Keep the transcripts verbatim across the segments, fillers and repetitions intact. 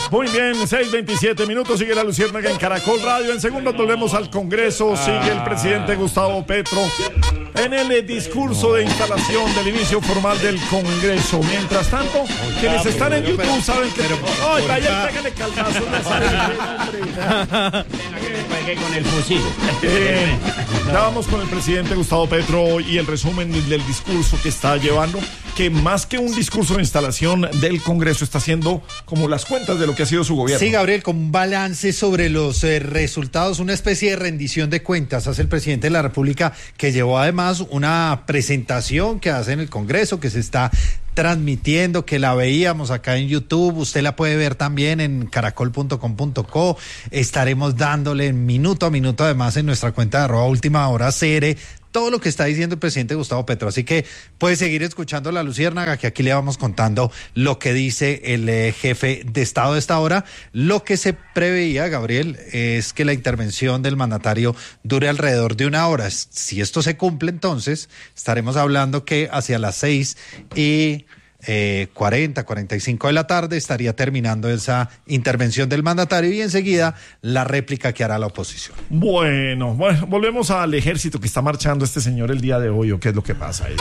Muy bien, seis veintisiete minutos, sigue la Luciérnaga en Caracol Radio. En segundos volvemos al Congreso, sigue el presidente Gustavo Petro en el discurso de instalación del inicio formal del Congreso. Mientras tanto, quienes están en YouTube saben que... ¡Ay, vaya, pégale calzazos! Con el fusil. Eh, ya vamos con el presidente Gustavo Petro y el resumen del discurso que está llevando, que más que un discurso de instalación del Congreso está haciendo como las cuentas de lo que ha sido su gobierno. Sí, Gabriel, con un balance sobre los eh, resultados, una especie de rendición de cuentas hace el presidente de la República, que llevó además una presentación que hace en el Congreso, que se está transmitiendo, que la veíamos acá en YouTube, usted la puede ver también en caracol punto com punto co, estaremos dándole minuto a minuto además en nuestra cuenta de arroba última hora C R, todo lo que está diciendo el presidente Gustavo Petro, así que puede seguir escuchando la Luciérnaga, que aquí le vamos contando lo que dice el eh, jefe de Estado de esta hora. Lo que se preveía, Gabriel, es que la intervención del mandatario dure alrededor de una hora. Si esto se cumple, entonces estaremos hablando que hacia las seis y Eh, cuarenta, cuarenta y cinco de la tarde estaría terminando esa intervención del mandatario y enseguida la réplica que hará la oposición. Bueno, bueno, volvemos al ejército que está marchando este señor el día de hoy, o qué es lo que pasa ahí.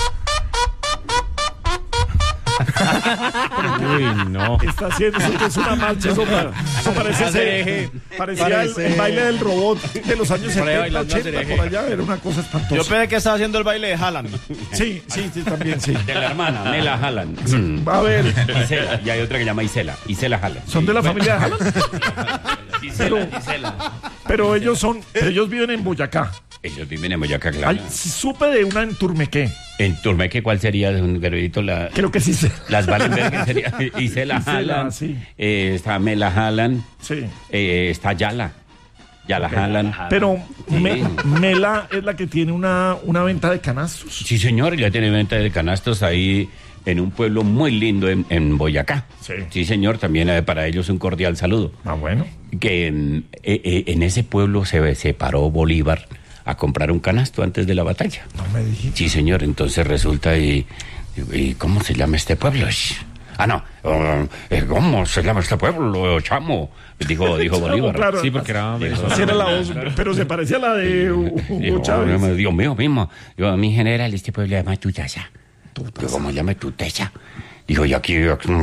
Uy, no. Está haciendo eso, que es una marcha, eso, para, eso parece ese, parecía Parece... El, el baile del robot de los años setenta, ochenta, por allá, era una cosa espantosa. Yo pensé que estaba haciendo el baile de Haaland. Sí, sí, sí, también, sí. De la hermana, Mela Haaland. A ver, Isela, y hay otra que se llama Isela, Isela Haaland. ¿son de la familia de Haaland? Isela, Isela. Pero ellos son, ellos viven en Boyacá. Ellos viven en Boyacá, claro. Ay, supe de una en Turmequé. En Turmeque, ¿cuál sería un garudito? La... Creo que sí sé. Las Wallenberg sería Isela Isela, Haaland, sí. eh, está Mela Haaland, Sí. eh, está Yala, Yala Haaland. Pero Sí. Me- Mela es la que tiene una, una venta de canastos. Sí, señor, y ya tiene venta de canastos ahí en un pueblo muy lindo en, en Boyacá. Sí. Sí, señor, también eh, para ellos un cordial saludo. Ah, bueno. Que en, eh, eh, en ese pueblo se, se paró Bolívar a comprar un canasto antes de la batalla. No me dijiste. Sí, señor, entonces resulta y, y ¿cómo se llama este pueblo? Ah, no, uh, ¿cómo se llama este pueblo, chamo? Dijo, dijo Bolívar. Claro, Sí, porque era... así era la voz, pero se parecía a la de Hugo Dijo, Chávez. Dios mío mismo. Digo, mi general, este pueblo se llama Tutasa. Digo, ¿cómo se llama Tutasa? Dijo, y aquí,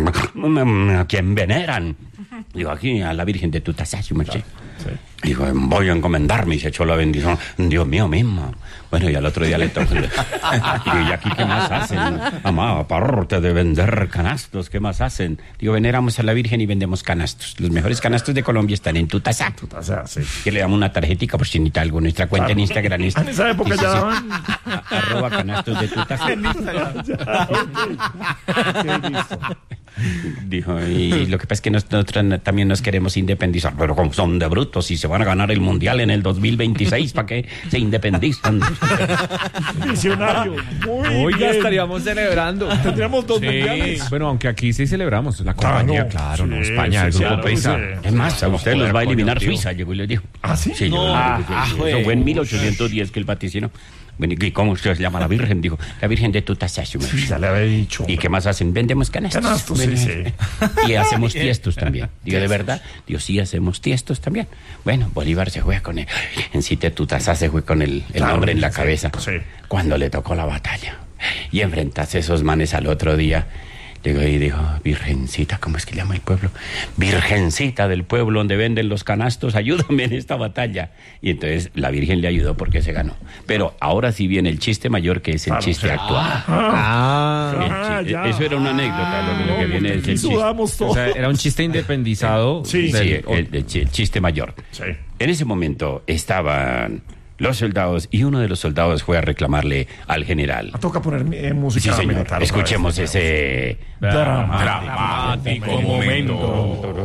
¿a quién veneran? Digo, aquí a la Virgen de Tutasa, su merced. Sí. Dijo, voy a encomendarme, y se echó la bendición. Dios mío mismo. Bueno, y al otro día le tocó. ¿Y aquí qué más hacen? Mamá, aparte de vender canastos, ¿qué más hacen? Digo, veneramos a la Virgen y vendemos canastos. Los mejores canastos de Colombia están en Tutasa. O sea, sí. Que le damos una tarjetica por si necesita algo. Nuestra cuenta Claro. en Instagram es... En esa época Sí, sí, ya sí. daban. A- Arroba canastos de Tutasa. Ya, ok. Ok, listo. Dijo, y lo que pasa es que nosotros también nos queremos independizar, pero como son de brutos y se van a ganar el mundial en el dos mil veintiséis, ¿para qué se independizan? Visionario. Muy Hoy ya bien. estaríamos celebrando. Tendríamos dos Sí, mundiales. bueno, aunque aquí sí celebramos. La compañía, claro, no, Sí, España, sí, el sí, grupo claro, Prisa. sí. Es más, a usted los va a eliminar Coño, tío. Suiza, llegó y le dijo. ¿Ah, sí? Sí, llegó y le Ah, dijo, ah, sí, güey. eso fue en mil ochocientos diez que el vaticinó. Bueno, ¿y cómo usted se llama la Virgen? Dijo, la Virgen de Tutasa. Sí, ya le había dicho. ¿Y qué más hacen? Vendemos canastos. Canastos, sí, sí. Y hacemos tiestos también. Digo, ¿de verdad? Digo, sí, hacemos tiestos también. Bueno, Bolívar se juega con él. En sí, Tutasa se juega con el, el Claro, nombre en la sí, cabeza. sí. Cuando le tocó la batalla. Y enfrentarse a esos manes al otro día. Llegó y dijo, Virgencita, ¿cómo es que le llama el pueblo? Virgencita del pueblo donde venden los canastos, ayúdame en esta batalla. Y entonces la Virgen le ayudó porque se ganó. Pero ahora sí viene el chiste mayor, que es el Claro, chiste sí. actual. Ah, El Ah, chi- ya. Eso era una anécdota, lo que, lo que viene es el Aquí chiste. sudamos todo. o sea, era un chiste independizado. Sí. Sí, del- el, el chi- el chiste mayor. Sí. En ese momento estaban los soldados y uno de los soldados fue a reclamarle al general. Toca poner eh, música Sí, señor. militar. otra Escuchemos vez. ese... Dramático momento.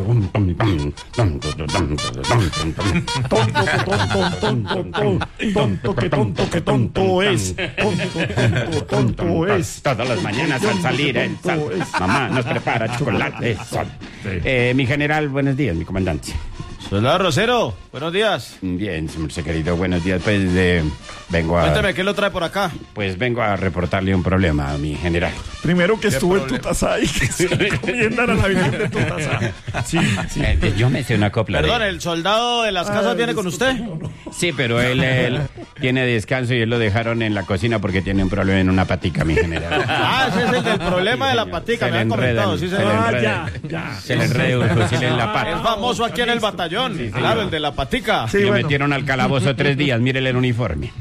Tonto, que tonto, tonto, tonto, tonto, que tonto, que tonto es. Tonto, tonto, tonto es. Todas las mañanas al salir el sol, mamá nos prepara chocolate. Sol. Sí. Eh, mi general, buenos días, mi comandante. Soldado Rosero, buenos días. Bien, señor querido, buenos días. Pues eh, vengo a... Cuéntame, ¿qué lo trae por acá? Pues vengo a reportarle un problema a mi general. Primero que estuvo en Tutasá y que se recomiendan a la Virgen de Tutasá. Sí, sí. Eh, yo me sé una copla. Perdón, de... ¿el soldado de las casas Ay, viene con usted? Sí, pero él, él tiene descanso y él lo dejaron en la cocina porque tiene un problema en una patica, mi general. Ah, ese es el del problema de la patica, Se me le han comentado, enreda, sí, se señor. le Ah, enreda. ya, ya. Se le enreda un fusil en la Es pata. famoso aquí en el batallón, claro, el de la patica. Sí, Lo bueno. metieron al calabozo tres días, mírele el uniforme.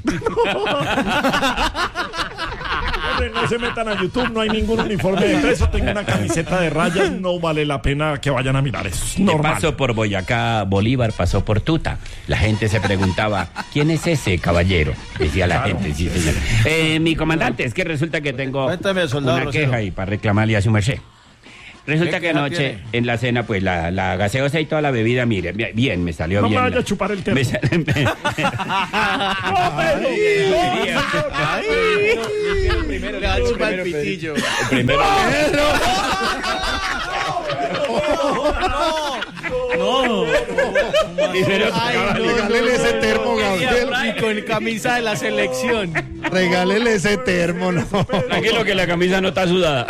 Hombre, no se metan a YouTube, no hay ningún uniforme de preso, tengo una camiseta de rayas, no vale la pena que vayan a mirar eso. Es Que normal. pasó por Boyacá, Bolívar pasó por Tuta. La gente se preguntaba, ¿quién es ese caballero? Decía la gente, sí, señor. Eh, mi comandante, es que resulta que tengo Cuéntame, soldado una Rosero. queja y para reclamarle a su merced. Resulta ¿Qué que queja anoche tiene? en la cena, pues la, la gaseosa y toda la bebida, mire, bien, bien, me salió No me bien. vaya a chupar el termo. Me sal- me- Le va a chupar el pitillo. Primero, primero- Regálele ese termo, Gabriel. Y con camisa de la selección. Regálele ese termo, no. tranquilo que la camisa no está sudada.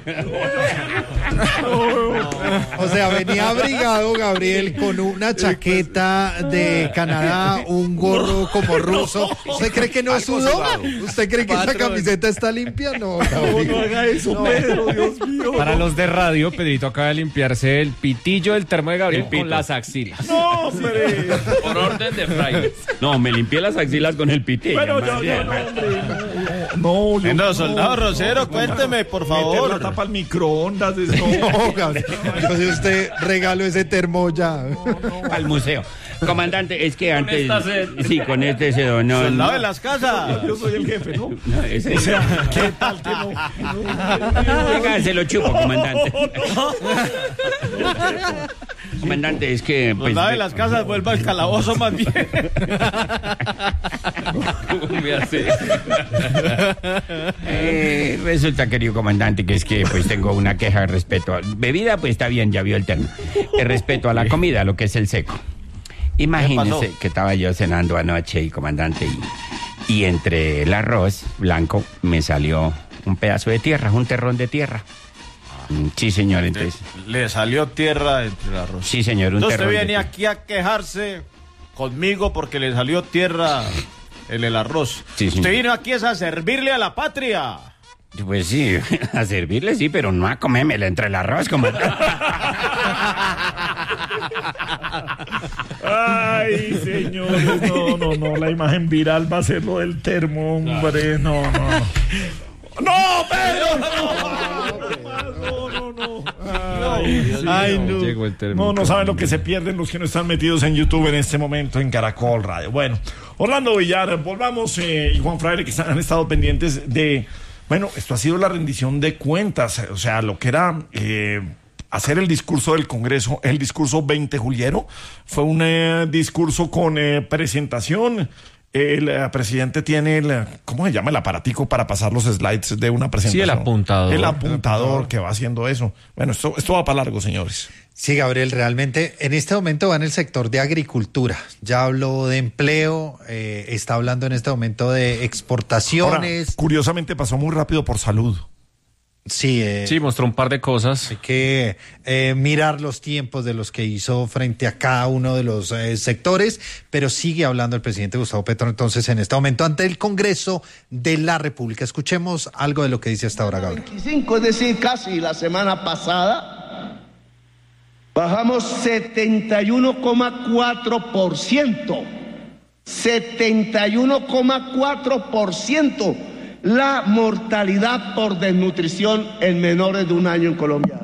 O sea, venía abrigado Gabriel con una chaqueta de Canadá, un gorro como ruso. ¿Usted cree que no sudó? ¿Usted cree que esa Patrón. camiseta está limpia? No, No, no Gabriel. haga eso, Pedro, Dios mío. Para los de radio, Pedrito acaba de limpiarse el pitillo del termo de Gabriel El pito. con las axilas. No, hombre. Por orden de Fray. No, me limpié las axilas con el pité. Bueno, más yo, bien. yo no, hombre. No, yo No, soldado Rosero, cuénteme, por Meter la favor. tapa al microondas. es- No, No, Gabriel. Entonces usted regaló ese termo ya. Al museo. Comandante, es que antes... Sí, con este se donó... Soldado de no, las casas. yo soy el jefe, ¿no? no, ese- O sea, ¿qué tal que no? Venga, se lo chupo, comandante. Comandante, es que... Pues, Soldado de las casas, vuelva al calabozo más bien. eh, resulta, querido comandante, que es que pues tengo una queja respecto a... Bebida, pues está bien, ya vio el termo. Eh, Respecto a la comida, lo que es el seco. Imagínese pasó? que estaba yo cenando anoche, y comandante, y, y entre el arroz blanco me salió un pedazo de tierra, un terrón de tierra. Mm, Sí, señor, entonces... Le salió tierra entre el arroz. Sí, señor, un Entonces terrón usted de viene tierra. aquí a quejarse conmigo porque le salió tierra en el arroz. Sí, señor. Usted vino aquí es a servirle a la patria. Pues sí, a servirle sí, pero no a comérmela entre el arroz, comandante. Ay, señores, no, no, no, la imagen viral va a ser lo del termo, hombre, no, no, no. ¡No, Pedro! No, no, no, no. Ay, Ay, no. Llegó el termo. No, no saben lo que se pierden los que no están metidos en YouTube en este momento en Caracol Radio. Bueno, Orlando Villar, volvamos eh, y Juan Fraile, que están- han estado pendientes de... Bueno, esto ha sido la rendición de cuentas, o sea, lo que era eh, hacer el discurso del Congreso, el discurso veinte juliero, fue un eh, discurso con eh, presentación. El eh, presidente tiene el, ¿cómo se llama? El aparatico para pasar los slides de una presentación. Sí, el apuntador. El apuntador que va haciendo eso. Bueno, esto, esto va para largo, señores. Sí, Gabriel, realmente en este momento va en el sector de agricultura. Ya habló de empleo, eh, está hablando en este momento de Ahora, exportaciones. curiosamente pasó muy rápido por salud. Sí, eh, Sí, mostró un par de cosas. hay que eh, mirar los tiempos de los que hizo frente a cada uno de los eh, sectores, pero sigue hablando el presidente Gustavo Petro entonces en este momento ante el Congreso de la República. Escuchemos algo de lo que dice hasta ahora, Gabriel. veinticinco, es decir, casi la semana pasada, bajamos setenta y uno coma cuatro por ciento. setenta y uno coma cuatro por ciento la mortalidad por desnutrición en menores de un año en Colombia.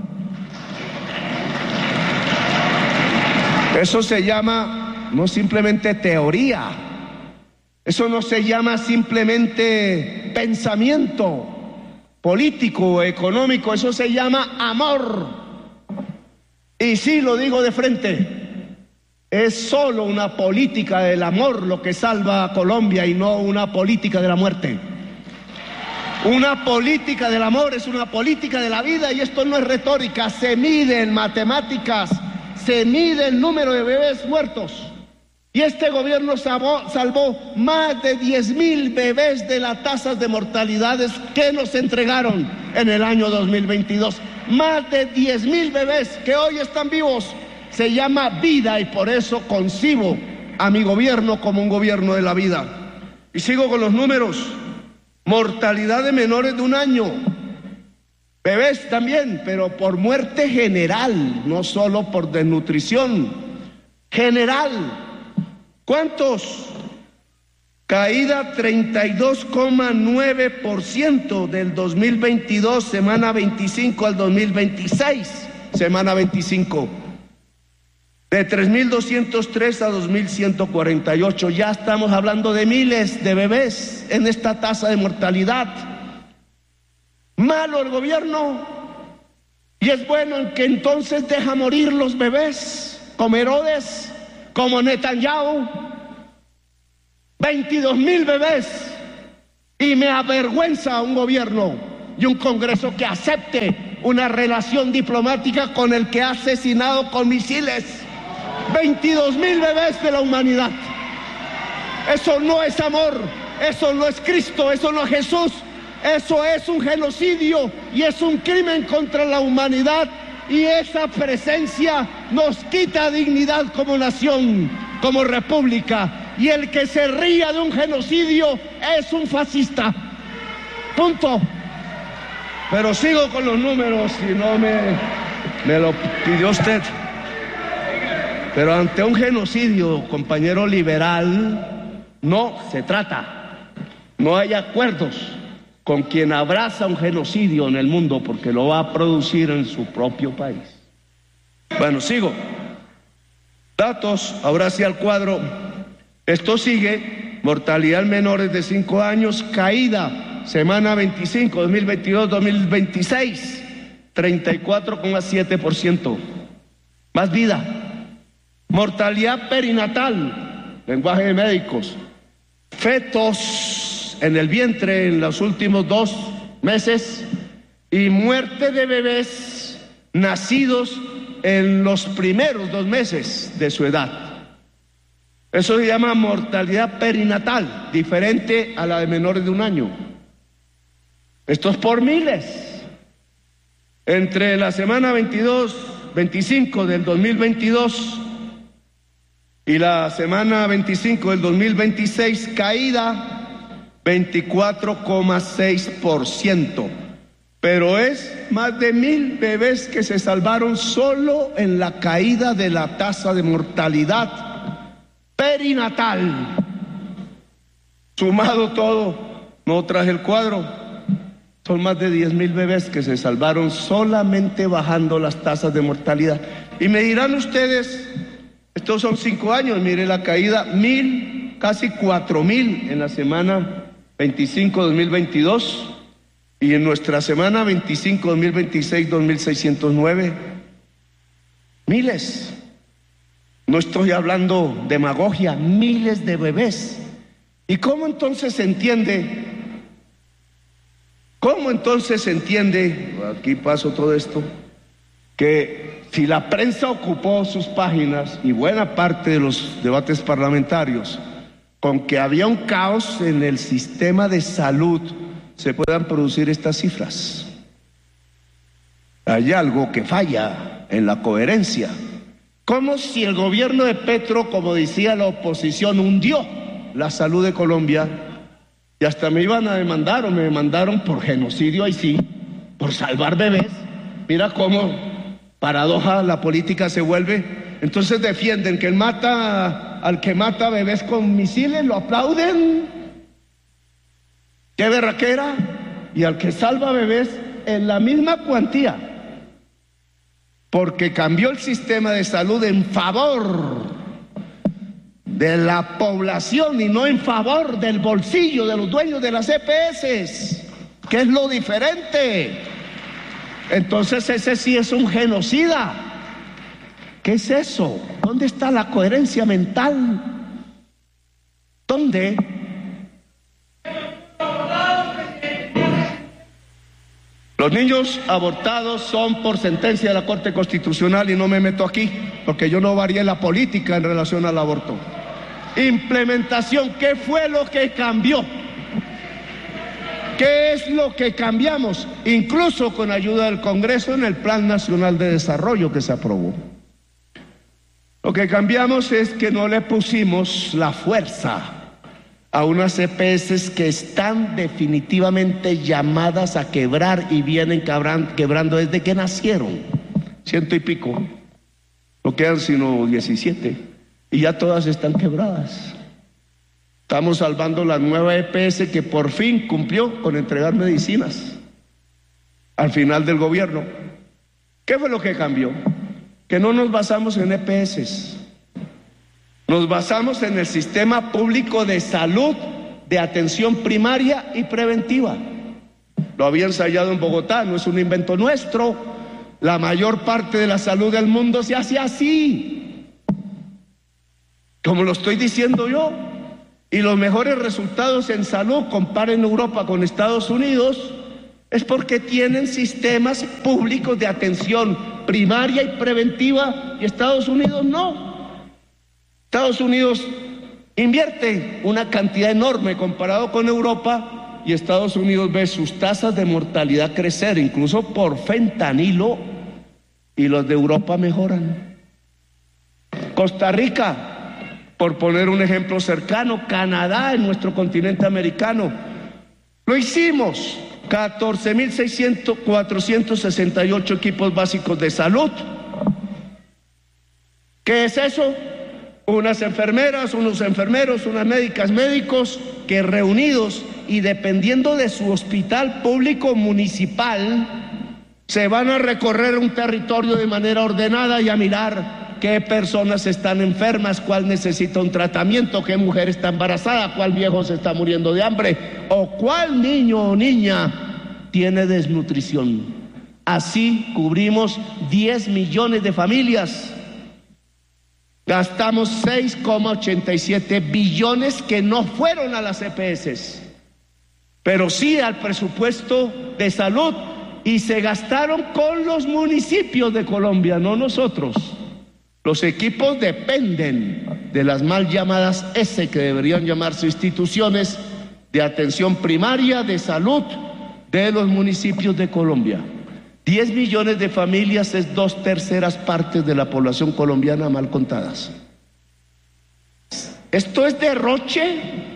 Eso se llama no simplemente teoría, eso no se llama simplemente pensamiento político o económico, eso se llama amor. Y sí, lo digo de frente, es solo una política del amor lo que salva a Colombia y no una política de la muerte. Una política del amor es una política de la vida y esto no es retórica, se mide en matemáticas, se mide el número de bebés muertos. Y este gobierno salvó, salvó más de diez mil bebés de las tasas de mortalidades que nos entregaron en el año dos mil veintidós. Más de diez mil bebés que hoy están vivos. Se llama vida y por eso concibo a mi gobierno como un gobierno de la vida. Y sigo con los números. Mortalidad de menores de un año. Bebés también, pero por muerte general, no solo por desnutrición. General. ¿Cuántos? Caída treinta y dos coma nueve por ciento del dos mil veintidós, semana veinticinco al dos mil veintiséis, semana veinticinco. De tres mil doscientos tres a dos mil ciento cuarenta y ocho. Ya estamos hablando de miles de bebés en esta tasa de mortalidad. Malo el gobierno. Y es bueno en que entonces deja morir los bebés, como Herodes, como Netanyahu. veintidós mil bebés. Y me avergüenza un gobierno y un Congreso que acepte una relación diplomática con el que ha asesinado con misiles veintidós mil bebés de la humanidad. Eso no es amor, eso no es Cristo, eso no es Jesús, eso es un genocidio y es un crimen contra la humanidad, y esa presencia nos quita dignidad como nación, como república, y el que se ría de un genocidio es un fascista. Punto. Pero sigo con los números, si no me, me lo pidió usted. Pero ante un genocidio, compañero liberal, no se trata. No hay acuerdos con quien abraza un genocidio en el mundo porque lo va a producir en su propio país. Bueno, sigo. Datos, ahora sí al cuadro. Esto sigue. Mortalidad en menores de cinco años, caída, semana veinticinco, dos mil veintidós, dos mil veintiséis, treinta y cuatro coma siete por ciento. Más vida. Mortalidad perinatal, lenguaje de médicos. Fetos en el vientre en los últimos dos meses y muerte de bebés nacidos en los primeros dos meses de su edad. Eso se llama mortalidad perinatal, diferente a la de menores de un año. Esto es por miles. Entre la semana veintidós, veinticinco del dos mil veintidós y la semana veinticinco del dos mil veintiséis, caída veinticuatro coma seis por ciento. Pero es más de mil bebés que se salvaron solo en la caída de la tasa de mortalidad perinatal. Sumado todo, no traje el cuadro, son más de diez mil bebés que se salvaron solamente bajando las tasas de mortalidad. Y me dirán ustedes, estos son cinco años, mire la caída, mil, casi cuatro mil en la semana veinticinco dos mil veintidós y en nuestra semana veinticinco dos mil veintiséis dos mil seiscientos nueve. Miles. No estoy hablando demagogia, miles de bebés. ¿Y cómo entonces se entiende? ¿Cómo entonces se entiende? Aquí paso todo esto, que si la prensa ocupó sus páginas y buena parte de los debates parlamentarios con que había un caos en el sistema de salud, se puedan producir estas cifras. Hay algo que falla en la coherencia. Como si el gobierno de Petro, como decía la oposición, hundió la salud de Colombia, y hasta me iban a demandar o me demandaron por genocidio, ahí sí, por salvar bebés. Mira cómo paradoja la política se vuelve. Entonces defienden que el mata al que mata bebés con misiles, lo aplauden. ¡Qué berraquera! Y al que salva bebés en la misma cuantía, porque cambió el sistema de salud en favor de la población y no en favor del bolsillo de los dueños de las E P S, que es lo diferente. Entonces ese sí es un genocida. ¿Qué es eso? ¿Dónde está la coherencia mental? ¿Dónde? Los niños abortados son por sentencia de la Corte Constitucional y no me meto aquí, porque yo no varié la política en relación al aborto. Implementación, ¿qué fue lo que cambió? ¿Qué es lo que cambiamos? Incluso con ayuda del Congreso en el Plan Nacional de Desarrollo que se aprobó. Lo que cambiamos es que no le pusimos la fuerza a unas E P S que están definitivamente llamadas a quebrar y vienen quebrando desde que nacieron, ciento y pico, no quedan sino diecisiete, y ya todas están quebradas. Estamos salvando la nueva E P S que por fin cumplió con entregar medicinas al final del gobierno. ¿Qué fue lo que cambió? Que no nos basamos en E P S. Nos basamos en el sistema público de salud, de atención primaria y preventiva. Lo había ensayado en Bogotá, no es un invento nuestro. La mayor parte de la salud del mundo se hace así, como lo estoy diciendo yo. Y los mejores resultados en salud, comparen Europa con Estados Unidos, es porque tienen sistemas públicos de atención primaria y preventiva, y Estados Unidos no. Estados Unidos invierte una cantidad enorme comparado con Europa, y Estados Unidos ve sus tasas de mortalidad crecer, incluso por fentanilo, y los de Europa mejoran. Costa Rica, por poner un ejemplo cercano, Canadá en nuestro continente americano, lo hicimos. catorce mil cuatrocientos sesenta y ocho equipos básicos de salud. ¿Qué es eso? Unas enfermeras, unos enfermeros, unas médicas, médicos que reunidos y dependiendo de su hospital público municipal se van a recorrer un territorio de manera ordenada y a mirar qué personas están enfermas, cuál necesita un tratamiento, qué mujer está embarazada, cuál viejo se está muriendo de hambre o cuál niño o niña tiene desnutrición. Así cubrimos diez millones de familias. Gastamos seis coma ochenta y siete billones que no fueron a las E P S, pero sí al presupuesto de salud, y se gastaron con los municipios de Colombia, no nosotros. Los equipos dependen de las mal llamadas S, que deberían llamarse instituciones de atención primaria, de salud, de los municipios de Colombia. diez millones de familias es dos terceras partes de la población colombiana mal contadas. ¿Esto es derroche?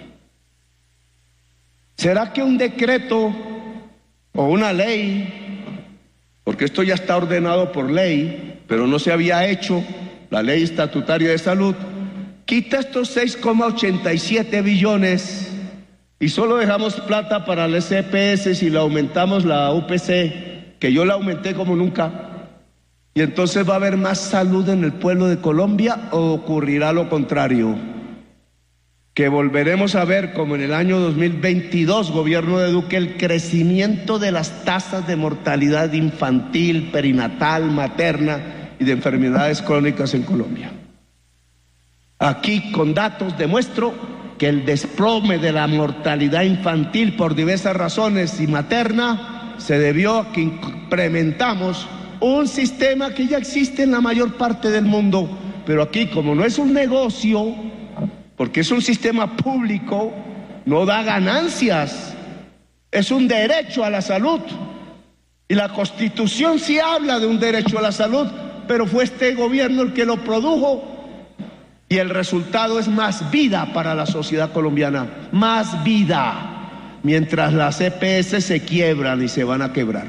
¿Será que un decreto o una ley, porque esto ya está ordenado por ley, pero no se había hecho, la ley estatutaria de salud, quita estos seis coma ochenta y siete billones y solo dejamos plata para las E P S y la aumentamos la U P C, que yo la aumenté como nunca, y entonces va a haber más salud en el pueblo de Colombia, o ocurrirá lo contrario, que volveremos a ver como en el año dos mil veintidós, gobierno de Duque, el crecimiento de las tasas de mortalidad infantil, perinatal, materna y de enfermedades crónicas en Colombia. Aquí con datos demuestro que el desplome de la mortalidad infantil por diversas razones y materna se debió a que implementamos un sistema que ya existe en la mayor parte del mundo, pero aquí como no es un negocio, porque es un sistema público, no da ganancias, es un derecho a la salud, y la Constitución sí habla de un derecho a la salud, pero fue este gobierno el que lo produjo, y el resultado es más vida para la sociedad colombiana, más vida, mientras las E P S se quiebran y se van a quebrar.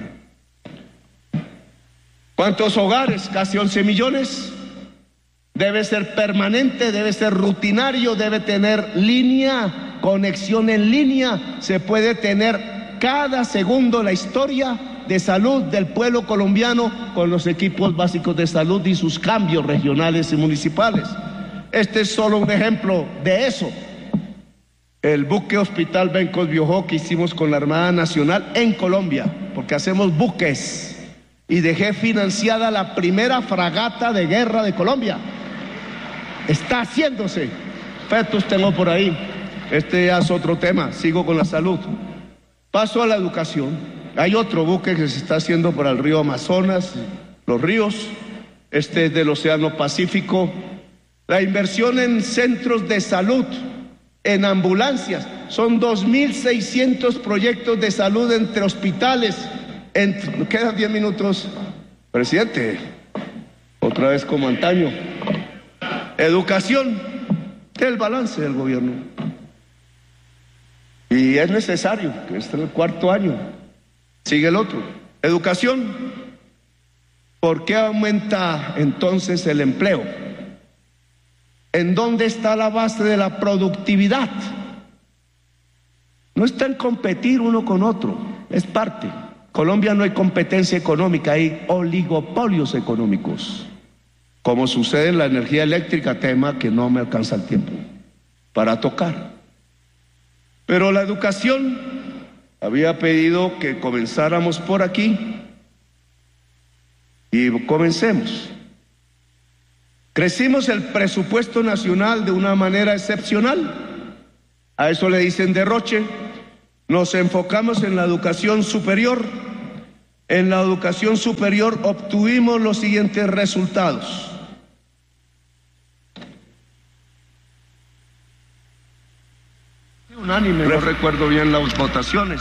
¿Cuántos hogares? Casi once millones. Debe ser permanente, debe ser rutinario, debe tener línea, conexión en línea, se puede tener cada segundo la historia de salud del pueblo colombiano con los equipos básicos de salud y sus cambios regionales y municipales. Este es solo un ejemplo de eso. El buque Hospital Bencos Biojó que hicimos con la Armada Nacional en Colombia, porque hacemos buques, y dejé financiada la primera fragata de guerra de Colombia. Está haciéndose. Fetos tengo por ahí. Este ya es otro tema. Sigo con la salud. Paso a la educación. Hay otro buque que se está haciendo para el río Amazonas, los ríos, este es del Océano Pacífico. La inversión en centros de salud, en ambulancias, son dos mil seiscientos proyectos de salud entre hospitales. Entre, quedan diez minutos, presidente, otra vez como antaño. Educación, el balance del gobierno. Y es necesario, que este es el cuarto año, sigue el otro. Educación, ¿por qué aumenta entonces el empleo? ¿En dónde está la base de la productividad? No está en competir uno con otro, es parte. Colombia no hay competencia económica, hay oligopolios económicos, como sucede en la energía eléctrica, tema que no me alcanza el tiempo para tocar. Pero la educación, había pedido que comenzáramos por aquí y comencemos. Crecimos el presupuesto nacional de una manera excepcional, a eso le dicen derroche. Nos enfocamos en la educación superior. En la educación superior obtuvimos los siguientes resultados. Unánime, no recuerdo bien las votaciones.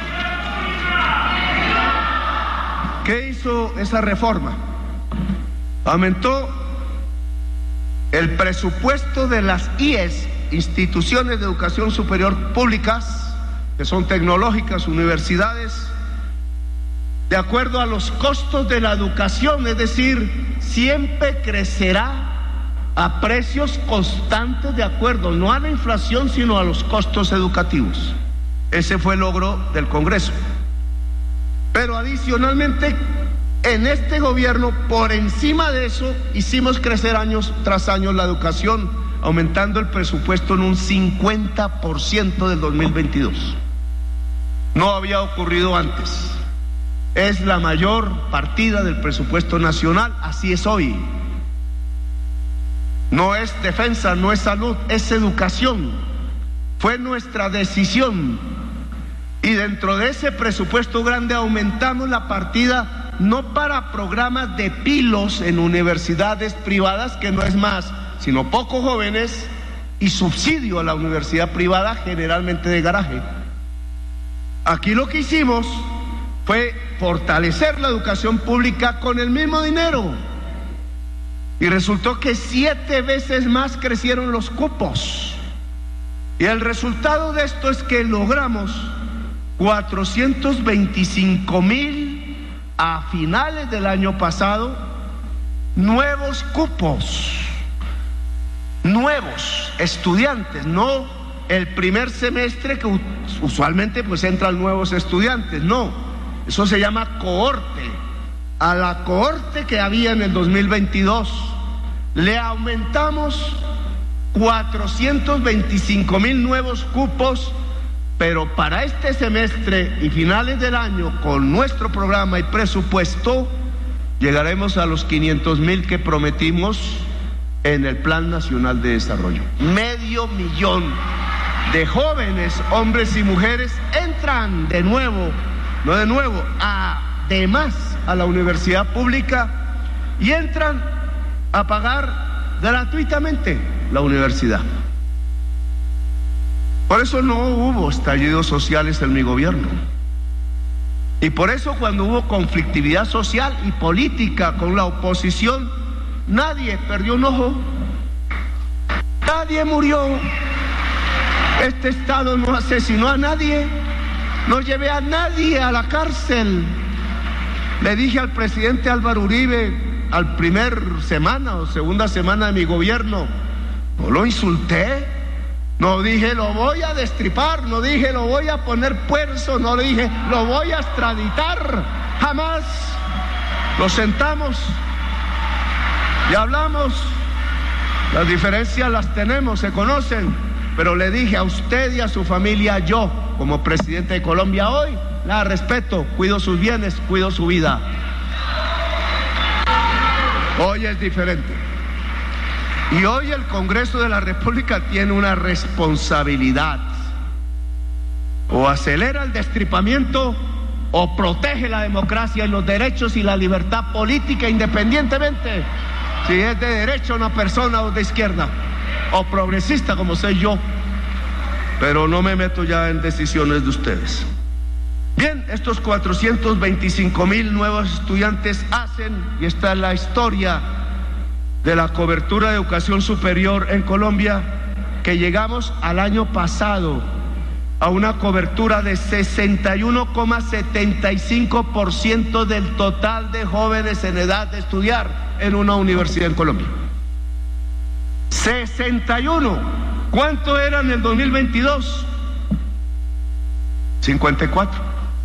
¿Qué hizo esa reforma? Aumentó el presupuesto de las I E S, instituciones de educación superior públicas, que son tecnológicas, universidades, de acuerdo a los costos de la educación, es decir, siempre crecerá a precios constantes de acuerdo, no a la inflación, sino a los costos educativos. Ese fue el logro del Congreso. Pero adicionalmente, en este gobierno, por encima de eso, hicimos crecer años tras años la educación, aumentando el presupuesto en un cincuenta por ciento del dos mil veintidós. No había ocurrido antes. Es la mayor partida del presupuesto nacional, así es hoy. No es defensa, no es salud, es educación. Fue nuestra decisión. Y dentro de ese presupuesto grande aumentamos la partida no para programas de pilos en universidades privadas, que no es más, sino pocos jóvenes, y subsidio a la universidad privada, generalmente de garaje. Aquí lo que hicimos fue fortalecer la educación pública con el mismo dinero. Y resultó que siete veces más crecieron los cupos. Y el resultado de esto es que logramos cuatrocientos veinticinco mil a finales del año pasado nuevos cupos, nuevos estudiantes, no el primer semestre que usualmente pues entran nuevos estudiantes, no, eso se llama cohorte. A la cohorte que había en el dos mil veintidós le aumentamos cuatrocientos veinticinco mil nuevos cupos, pero para este semestre y finales del año, con nuestro programa y presupuesto, llegaremos a los quinientos mil que prometimos en el Plan Nacional de Desarrollo. Medio millón de jóvenes, hombres y mujeres, entran de nuevo, no de nuevo, además a la universidad pública, y entran a pagar gratuitamente la universidad. Por eso no hubo estallidos sociales en mi gobierno. Y por eso cuando hubo conflictividad social y política con la oposición, nadie perdió un ojo, nadie murió. Este Estado no asesinó a nadie, no llevé a nadie a la cárcel. Le dije al presidente Álvaro Uribe, al primer semana o segunda semana de mi gobierno, no lo insulté, no dije lo voy a destripar, no dije lo voy a poner puerzo, no le dije lo voy a extraditar, jamás. Nos sentamos y hablamos, las diferencias las tenemos, se conocen, pero le dije a usted y a su familia, yo como presidente de Colombia hoy, la respeto, cuido sus bienes, cuido su vida. Hoy es diferente. Y hoy el Congreso de la República tiene una responsabilidad. O acelera el destripamiento o protege la democracia y los derechos y la libertad política independientemente si es de derecha una persona o de izquierda o progresista como soy yo, pero no me meto ya en decisiones de ustedes. Bien, estos cuatrocientos veinticinco mil nuevos estudiantes hacen, y esta es la historia de la cobertura de educación superior en Colombia, que llegamos al año pasado a una cobertura de sesenta y uno coma setenta y cinco por ciento del total de jóvenes en edad de estudiar en una universidad en Colombia. sesenta y uno. ¿Cuánto era en el dos mil veintidós? cincuenta y cuatro.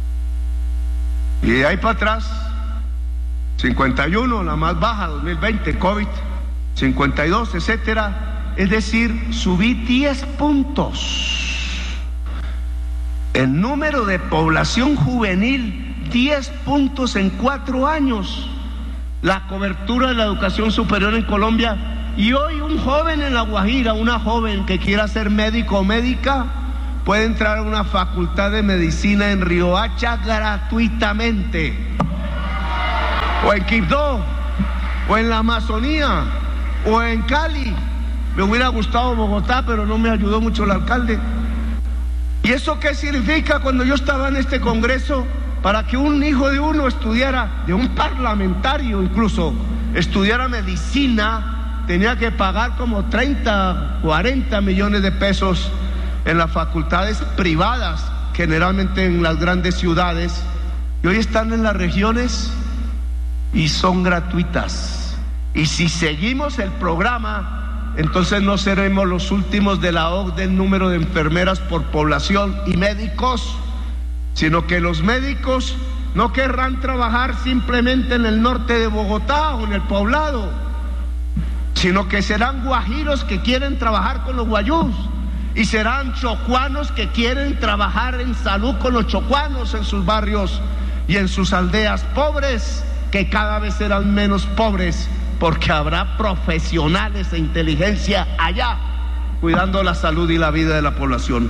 Y de ahí para atrás, cincuenta y uno, la más baja, dos mil veinte, COVID, cincuenta y dos, etcétera. Es decir, subí diez puntos. El número de población juvenil, diez puntos en cuatro años. La cobertura de la educación superior en Colombia. Y hoy un joven en La Guajira, una joven que quiera ser médico o médica, puede entrar a una facultad de medicina en Riohacha gratuitamente. O en Quibdó, o en la Amazonía, o en Cali. Me hubiera gustado Bogotá, pero no me ayudó mucho el alcalde. ¿Y eso qué significa? Cuando yo estaba en este congreso, para que un hijo de uno estudiara, de un parlamentario incluso, estudiara medicina, tenía que pagar como treinta, cuarenta millones de pesos en las facultades privadas, generalmente en las grandes ciudades, y hoy están en las regiones y son gratuitas. Y si seguimos el programa, entonces no seremos los últimos de la O C D E en número de enfermeras por población y médicos, sino que los médicos no querrán trabajar simplemente en el norte de Bogotá o en el Poblado, sino que serán guajiros que quieren trabajar con los guayús, y serán chocuanos que quieren trabajar en salud con los chocuanos en sus barrios y en sus aldeas pobres, que cada vez serán menos pobres, porque habrá profesionales de inteligencia allá cuidando la salud y la vida de la población.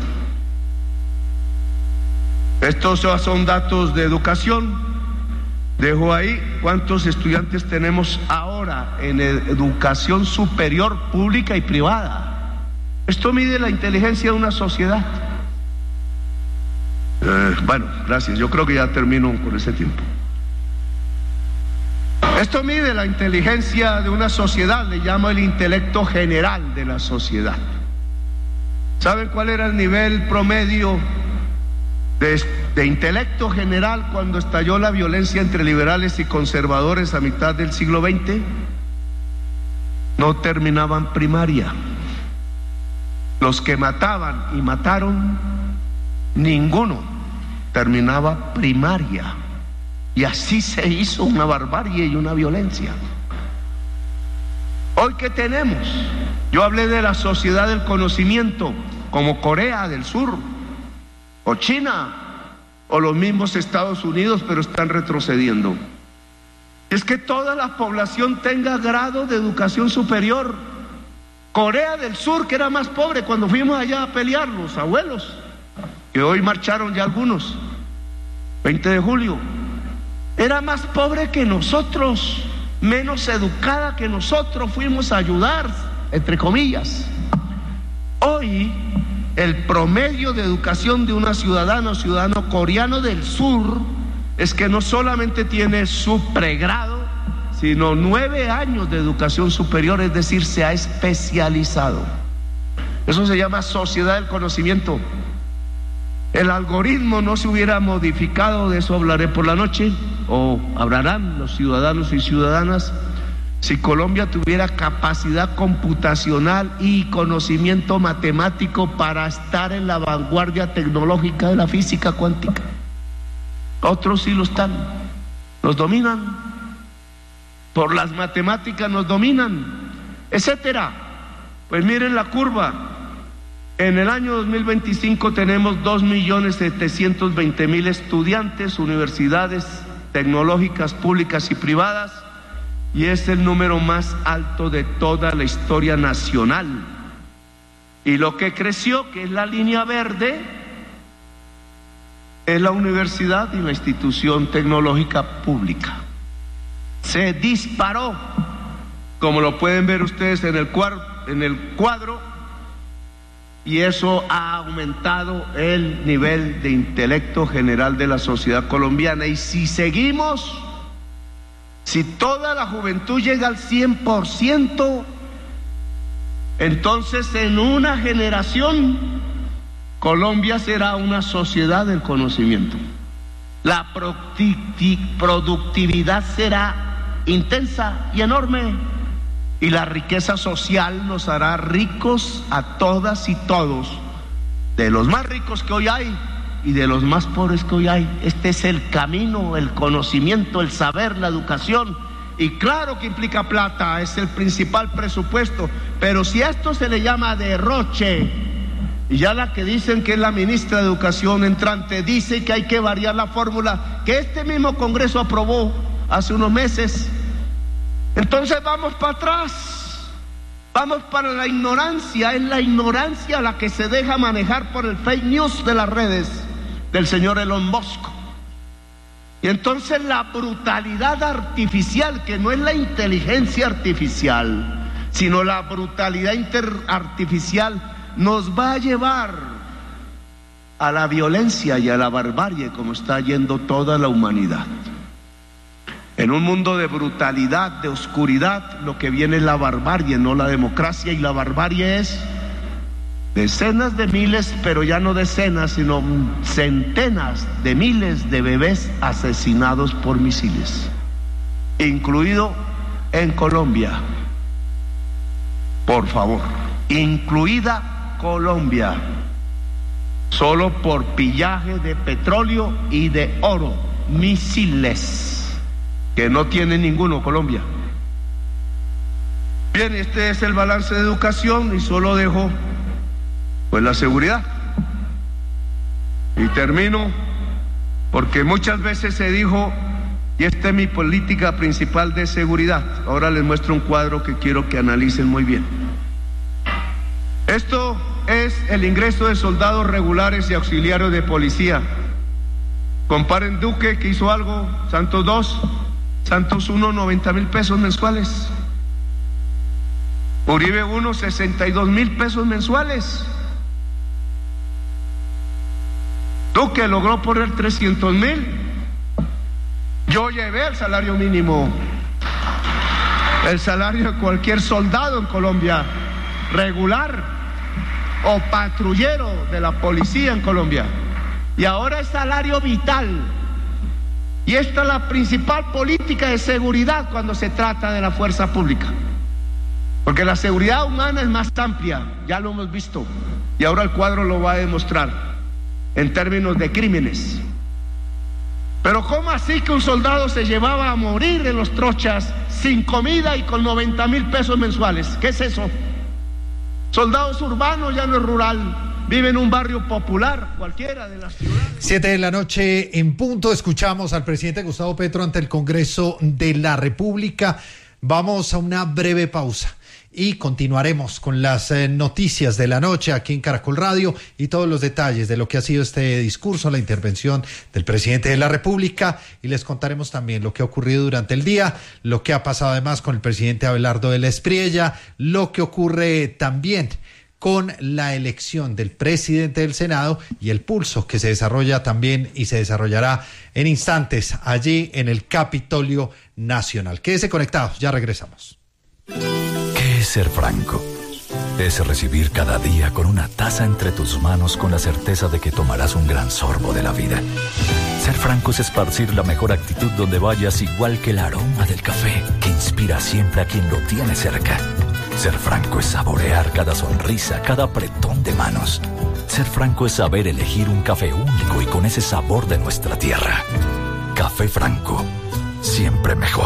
Estos son datos de educación. Dejo ahí cuántos estudiantes tenemos ahora en educación superior pública y privada. Esto mide la inteligencia de una sociedad. Eh, bueno, gracias. Yo creo que ya termino con ese tiempo. Esto mide la inteligencia de una sociedad, le llamo el intelecto general de la sociedad. ¿Saben cuál era el nivel promedio de, de intelecto general cuando estalló la violencia entre liberales y conservadores a mitad del siglo veinte? No terminaban primaria. Los que mataban y mataron, ninguno terminaba primaria. Y así se hizo una barbarie y una violencia. Hoy, ¿qué tenemos? Yo hablé de la sociedad del conocimiento, como Corea del Sur, o China, o los mismos Estados Unidos, pero están retrocediendo. Es que toda la población tenga grado de educación superior. Corea del Sur, que era más pobre cuando fuimos allá a pelear, los abuelos, que hoy marcharon ya algunos, veinte de julio, era más pobre que nosotros, menos educada que nosotros, fuimos a ayudar, entre comillas. Hoy, el promedio de educación de una ciudadana o ciudadano coreano del sur es que no solamente tiene su pregrado, sino nueve años de educación superior, es decir, se ha especializado. Eso se llama sociedad del conocimiento. El algoritmo no se hubiera modificado, de eso hablaré por la noche, o hablarán los ciudadanos y ciudadanas, si Colombia tuviera capacidad computacional y conocimiento matemático para estar en la vanguardia tecnológica de la física cuántica. Otros sí lo están, nos dominan, por las matemáticas nos dominan, etcétera. Pues miren la curva. En el año dos mil veinticinco tenemos dos millones setecientos veinte mil estudiantes, universidades tecnológicas públicas y privadas, y es el número más alto de toda la historia nacional. Y lo que creció, que es la línea verde, es la universidad y la institución tecnológica pública. Se disparó, como lo pueden ver ustedes en el cuadro, en el cuadro, y eso ha aumentado el nivel de intelecto general de la sociedad colombiana. Y si seguimos, si toda la juventud llega al cien por ciento, entonces en una generación Colombia será una sociedad del conocimiento. La productividad será intensa y enorme, y la riqueza social nos hará ricos a todas y todos, de los más ricos que hoy hay y de los más pobres que hoy hay. Este es el camino, el conocimiento, el saber, la educación. Y claro que implica plata, es el principal presupuesto, pero si a esto se le llama derroche, y ya la que dicen que es la ministra de Educación entrante dice que hay que variar la fórmula que este mismo Congreso aprobó hace unos meses, entonces vamos para atrás, vamos para la ignorancia. Es la ignorancia la que se deja manejar por el fake news de las redes del señor Elon Musk. Y entonces la brutalidad artificial, que no es la inteligencia artificial, sino la brutalidad artificial, nos va a llevar a la violencia y a la barbarie, como está yendo toda la humanidad. En un mundo de brutalidad, de oscuridad, lo que viene es la barbarie, no la democracia. Y la barbarie es decenas de miles, pero ya no decenas, sino centenas de miles de bebés asesinados por misiles, incluido en Colombia. Por favor, incluida Colombia, solo por pillaje de petróleo y de oro, misiles, que no tiene ninguno Colombia. Bien, este es el balance de educación y solo dejo pues la seguridad. Y termino porque muchas veces se dijo, y esta es mi política principal de seguridad. Ahora les muestro un cuadro que quiero que analicen muy bien. Esto es el ingreso de soldados regulares y auxiliares de policía. Comparen Duque, que hizo algo, Santos dos, Santos uno, noventa mil pesos mensuales. Uribe uno, sesenta y dos mil pesos mensuales. Duque logró poner trescientos mil. Yo llevé el salario mínimo, el salario de cualquier soldado en Colombia, regular o patrullero de la policía en Colombia. Y ahora es salario vital. Y esta es la principal política de seguridad cuando se trata de la fuerza pública. Porque la seguridad humana es más amplia, ya lo hemos visto. Y ahora el cuadro lo va a demostrar en términos de crímenes. Pero ¿cómo así que un soldado se llevaba a morir en los trochas sin comida y con noventa mil pesos mensuales? ¿Qué es eso? Soldados urbanos, ya no es rural. Vive en un barrio popular, cualquiera de las ciudades. Siete de la noche en punto, escuchamos al presidente Gustavo Petro ante el Congreso de la República. Vamos a una breve pausa y continuaremos con las eh, noticias de la noche aquí en Caracol Radio y todos los detalles de lo que ha sido este discurso, la intervención del presidente de la República, y les contaremos también lo que ha ocurrido durante el día, lo que ha pasado además con el presidente Abelardo de la Espriella, lo que ocurre también con la elección del presidente del Senado y el pulso que se desarrolla también y se desarrollará en instantes allí en el Capitolio Nacional. Quédese conectados, ya regresamos. ¿Qué es ser franco? Es recibir cada día con una taza entre tus manos con la certeza de que tomarás un gran sorbo de la vida. Ser franco es esparcir la mejor actitud donde vayas, igual que el aroma del café que inspira siempre a quien lo tiene cerca. Ser franco es saborear cada sonrisa, cada apretón de manos. Ser franco es saber elegir un café único y con ese sabor de nuestra tierra. Café Franco, siempre mejor.